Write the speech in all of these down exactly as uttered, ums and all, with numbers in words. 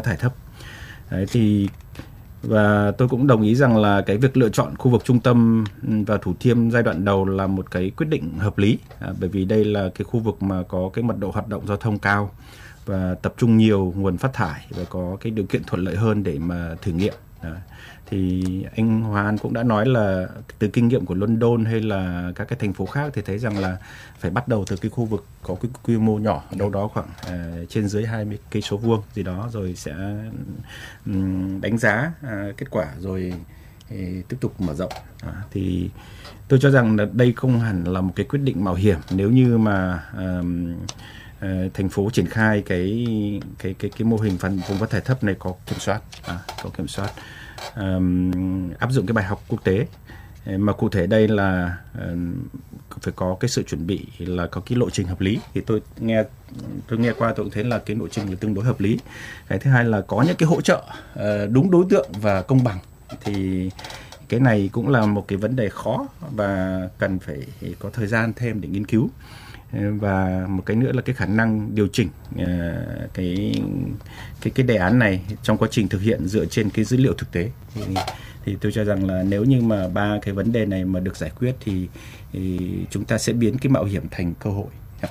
thải thấp. Đấy, thì và tôi cũng đồng ý rằng là cái việc lựa chọn khu vực trung tâm và Thủ Thiêm giai đoạn đầu là một cái quyết định hợp lý, à, bởi vì đây là cái khu vực mà có cái mật độ hoạt động giao thông cao và tập trung nhiều nguồn phát thải và có cái điều kiện thuận lợi hơn để mà thử nghiệm. À, thì anh Hòa An cũng đã nói là từ kinh nghiệm của London hay là các cái thành phố khác thì thấy rằng là phải bắt đầu từ cái khu vực có cái quy mô nhỏ, đâu đó khoảng à, trên dưới hai mươi cây số vuông gì đó, rồi sẽ um, đánh giá à, kết quả rồi thì tiếp tục mở rộng. À, thì tôi cho rằng là đây không hẳn là một cái quyết định mạo hiểm nếu như mà um, uh, thành phố triển khai cái cái cái cái mô hình phần vùng phát thải thấp này có kiểm soát, à, có kiểm soát. Um, áp dụng cái bài học quốc tế, mà cụ thể đây là uh, phải có cái sự chuẩn bị là có cái lộ trình hợp lý. Thì tôi nghe tôi nghe qua tôi cũng thấy là cái lộ trình là tương đối hợp lý. Cái thứ hai là có những cái hỗ trợ uh, đúng đối tượng và công bằng. Thì cái này cũng là một cái vấn đề khó và cần phải có thời gian thêm để nghiên cứu. Và một cái nữa là cái khả năng điều chỉnh uh, cái cái cái đề án này trong quá trình thực hiện dựa trên cái dữ liệu thực tế. Thì, thì tôi cho rằng là nếu như mà ba cái vấn đề này mà được giải quyết thì, thì chúng ta sẽ biến cái mạo hiểm thành cơ hội.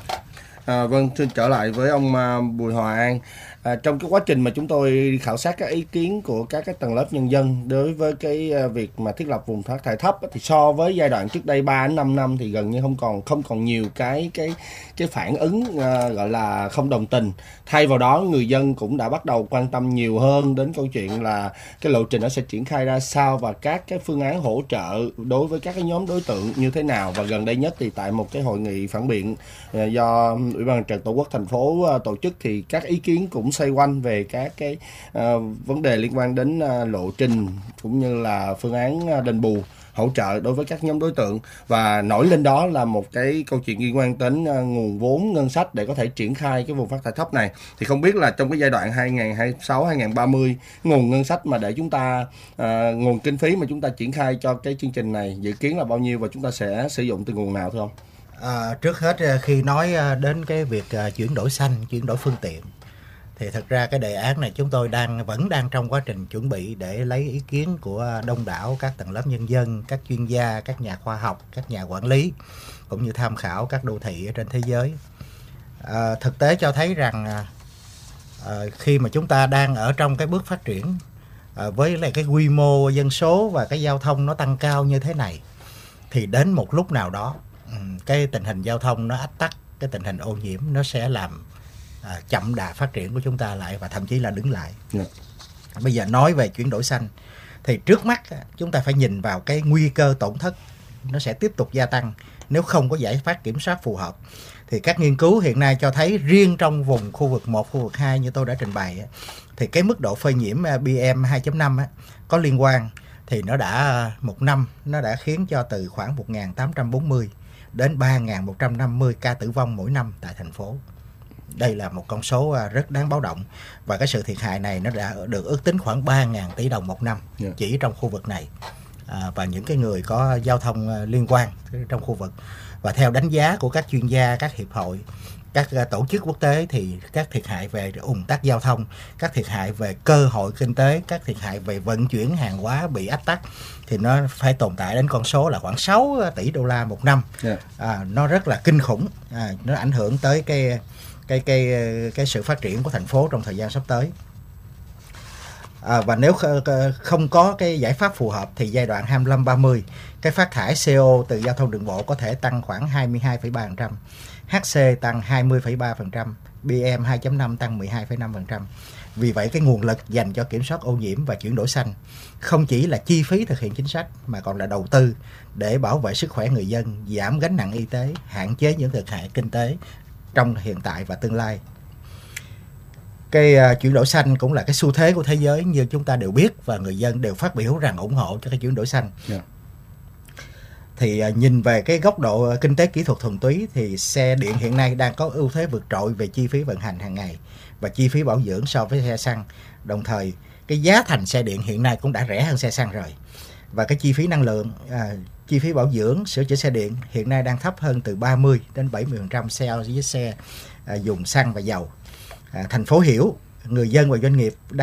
À, vâng, xin trở lại với ông uh, Bùi Hòa An. À, trong cái quá trình mà chúng tôi khảo sát các ý kiến của các cái tầng lớp nhân dân đối với cái uh, việc mà thiết lập vùng phát thải thấp thì so với giai đoạn trước đây ba đến năm năm thì gần như không còn không còn nhiều cái cái cái phản ứng uh, gọi là không đồng tình. Thay vào đó người dân cũng đã bắt đầu quan tâm nhiều hơn đến câu chuyện là cái lộ trình nó sẽ triển khai ra sao và các cái phương án hỗ trợ đối với các cái nhóm đối tượng như thế nào. Và gần đây nhất thì tại một cái hội nghị phản biện uh, do Ủy ban Mặt trận Tổ quốc thành phố uh, tổ chức thì các ý kiến cũng xoay quanh về các cái uh, vấn đề liên quan đến uh, lộ trình cũng như là phương án uh, đền bù hỗ trợ đối với các nhóm đối tượng, và nổi lên đó là một cái câu chuyện liên quan đến uh, nguồn vốn ngân sách để có thể triển khai cái vùng phát thải thấp này. Thì không biết là trong cái giai đoạn hai nghìn không trăm hai mươi sáu đến hai nghìn không trăm ba mươi, nguồn ngân sách mà để chúng ta uh, nguồn kinh phí mà chúng ta triển khai cho cái chương trình này dự kiến là bao nhiêu và chúng ta sẽ sử dụng từ nguồn nào thưa ông? À, trước hết khi nói đến cái việc uh, chuyển đổi xanh, chuyển đổi phương tiện thì thật ra cái đề án này chúng tôi đang vẫn đang trong quá trình chuẩn bị để lấy ý kiến của đông đảo các tầng lớp nhân dân, các chuyên gia, các nhà khoa học, các nhà quản lý cũng như tham khảo các đô thị ở trên thế giới. À, thực tế cho thấy rằng à, khi mà chúng ta đang ở trong cái bước phát triển à, với lại cái quy mô dân số và cái giao thông nó tăng cao như thế này thì đến một lúc nào đó cái tình hình giao thông nó ách tắc, cái tình hình ô nhiễm nó sẽ làm À, chậm đà phát triển của chúng ta lại và thậm chí là đứng lại. Yeah. Bây giờ nói về chuyển đổi xanh thì trước mắt chúng ta phải nhìn vào cái nguy cơ tổn thất nó sẽ tiếp tục gia tăng nếu không có giải pháp kiểm soát phù hợp. Thì các nghiên cứu hiện nay cho thấy riêng trong vùng khu vực một, khu vực hai như tôi đã trình bày thì cái mức độ phơi nhiễm pê em hai chấm năm có liên quan thì nó đã một năm nó đã khiến cho từ khoảng một nghìn tám trăm bốn mươi đến ba nghìn một trăm năm mươi ca tử vong mỗi năm tại thành phố. Đây là một con số rất đáng báo động và cái sự thiệt hại này nó đã được ước tính khoảng ba nghìn tỷ đồng một năm. Yeah. Chỉ trong khu vực này à, và những cái người có giao thông liên quan trong khu vực. Và theo đánh giá của các chuyên gia, các hiệp hội, các tổ chức quốc tế thì các thiệt hại về ùn tắc giao thông, các thiệt hại về cơ hội kinh tế, các thiệt hại về vận chuyển hàng hóa bị ách tắc thì nó phải tồn tại đến con số là khoảng sáu tỷ đô la một năm. Yeah. À, nó rất là kinh khủng, à, nó ảnh hưởng tới cái cái cái cái sự phát triển của thành phố trong thời gian sắp tới. À, và nếu không có cái giải pháp phù hợp thì giai đoạn hai mươi lăm ba mươi cái phát thải xê o từ giao thông đường bộ có thể tăng khoảng hai mươi hai phẩy ba phần trăm, hát xê tăng hai mươi phẩy ba phần trăm, pê em hai chấm năm tăng mười hai phẩy năm phần trăm. Vì vậy cái nguồn lực dành cho kiểm soát ô nhiễm và chuyển đổi xanh không chỉ là chi phí thực hiện chính sách mà còn là đầu tư để bảo vệ sức khỏe người dân, giảm gánh nặng y tế, hạn chế những thiệt hại kinh tế trong hiện tại và tương lai. Cái uh, chuyển đổi xanh cũng là cái xu thế của thế giới như chúng ta đều biết và người dân đều phát biểu rằng ủng hộ cho cái chuyển đổi xanh. Yeah. Thì uh, nhìn về cái góc độ uh, kinh tế kỹ thuật thuần túy thì xe điện hiện nay đang có ưu thế vượt trội về chi phí vận hành hàng ngày và chi phí bảo dưỡng so với xe xăng. Đồng thời cái giá thành xe điện hiện nay cũng đã rẻ hơn xe xăng rồi. Và cái chi phí năng lượng, à, chi phí bảo dưỡng, sửa chữa xe điện hiện nay đang thấp hơn từ ba mươi đến bảy mươi phần trăm so với xe à, dùng xăng và dầu. À, thành phố hiểu người dân và doanh nghiệp đang